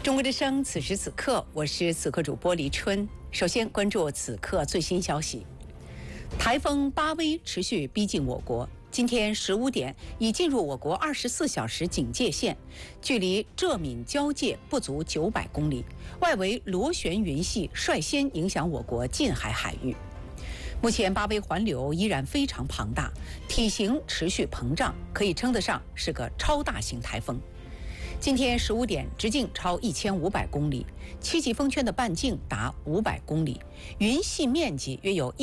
中国之声，此时此刻，我是此刻主播黎春。首先关注此刻最新消息：台风巴威持续逼近我国，今天15点已进入我国24小时警戒线，距离浙闽交界不足900公里，外围螺旋云系率先影响我国近海海域。目前巴威环流依然非常庞大，体型持续膨胀，可以称得上是个超大型台风。今天15点，直径超1500公里，7级风圈的半径达500公里，云系面积约有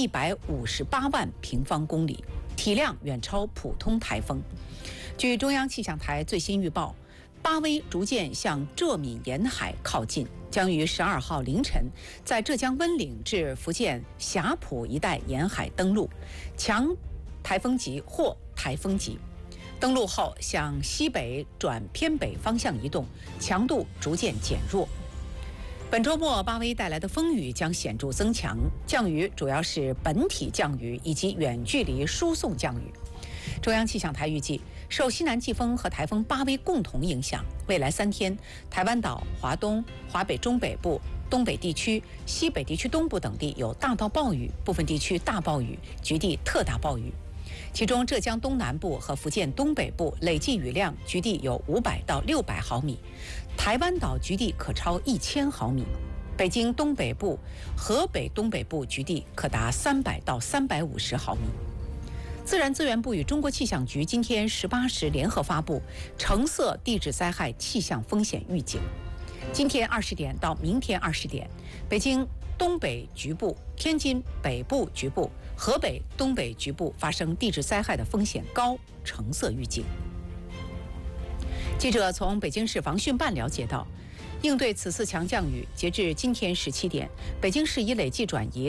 158万平方公里，体量远超普通台风。据中央气象台最新预报，巴威逐渐向浙闽沿海靠近，将于12号凌晨在浙江温岭至福建霞浦一带沿海登陆，强台风级或台风级。登陆后向西北转偏北方向移动，强度逐渐减弱。本周末巴威带来的风雨将显著增强，降雨主要是本体降雨以及远距离输送降雨。中央气象台预计，受西南季风和台风巴威共同影响，未来3天，台湾岛、华东、华北中北部、东北地区、西北地区东部等地有大到暴雨，部分地区大暴雨，局地特大暴雨。其中浙江东南部和福建东北部累计雨量局地有500到600毫米，台湾岛局地可超1000毫米，北京东北部、河北东北部局地可达300到350毫米。自然资源部与中国气象局今天18时联合发布橙色地质灾害气象风险预警。今天20点到明天20点，北京东北局部、天津北部局部、河北东北局部发生地质灾害的风险高，橙色预警。记者从北京市防汛办了解到，应对此次强降雨，截至今天17点，北京市已累计转移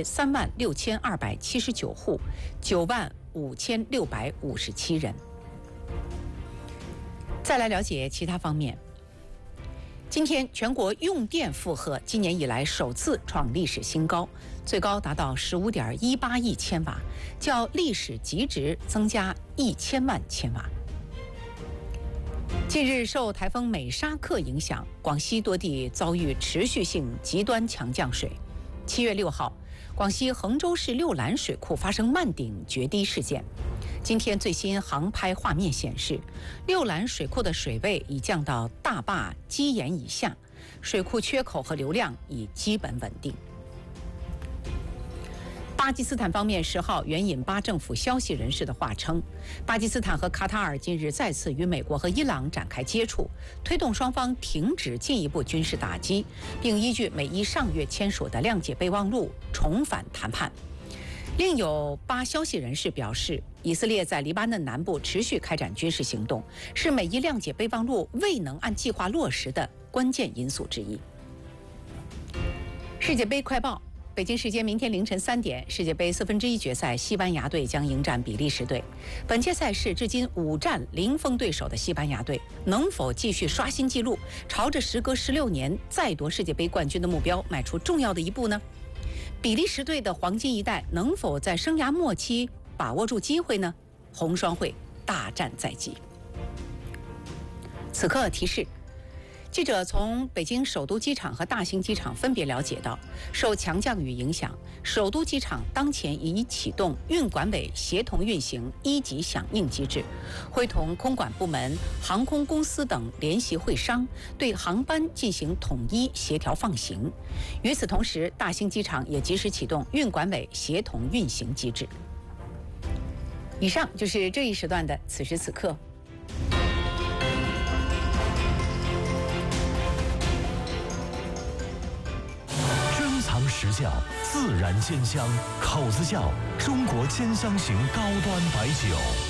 36279户，95657人。再来了解其他方面。今天全国用电负荷今年以来首次创历史新高，最高达到15.18亿千瓦，较历史极值增加1000万千瓦。近日受台风美沙克影响，广西多地遭遇持续性极端强降水。7月6号，广西衡州市六兰水库发生漫顶决堤事件。今天最新航拍画面显示，六兰水库的水位已降到大坝基岩以下，水库缺口和流量已基本稳定。巴基斯坦方面10号援引巴政府消息人士的话称，巴基斯坦和卡塔尔近日再次与美国和伊朗展开接触，推动双方停止进一步军事打击，并依据美伊上月签署的谅解备忘录重返谈判。另有巴消息人士表示，以色列在黎巴嫩南部持续开展军事行动，是美伊谅解备忘录未能按计划落实的关键因素之一。世界杯快报。北京时间明天凌晨3点，世界杯1/4决赛，西班牙队将迎战比利时队。本届赛事至今5战0封对手的西班牙队，能否继续刷新纪录，朝着时隔16年再夺世界杯冠军的目标迈出重要的一步呢？比利时队的黄金一代能否在生涯末期把握住机会呢？红双会大战在即。此刻提示。记者从北京首都机场和大兴机场分别了解到，受强降雨影响，首都机场当前已启动运管委协同运行1级响应机制，会同空管部门、航空公司等联席会商，对航班进行统一协调放行。与此同时，大兴机场也及时启动运管委协同运行机制。以上就是这一时段的此时此刻。 实窖自然鲜香，口子窖中国煎香型高端白酒。